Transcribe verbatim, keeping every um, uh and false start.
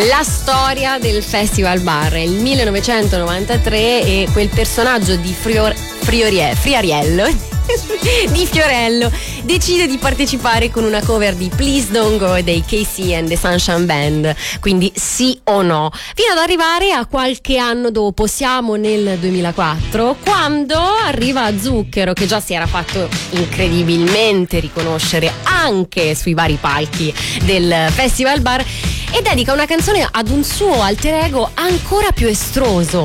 La storia del Festival Bar, il millenovecentonovantatré, e quel personaggio di Frior- Friorie- Friariello di Fiorello decide di partecipare con una cover di Please Don't Go dei K C and the Sunshine Band, quindi sì o no, fino ad arrivare a qualche anno dopo. Siamo nel duemilaquattro, quando arriva Zucchero, che già si era fatto incredibilmente riconoscere anche sui vari palchi del Festival Bar, e dedica una canzone ad un suo alter ego ancora più estroso,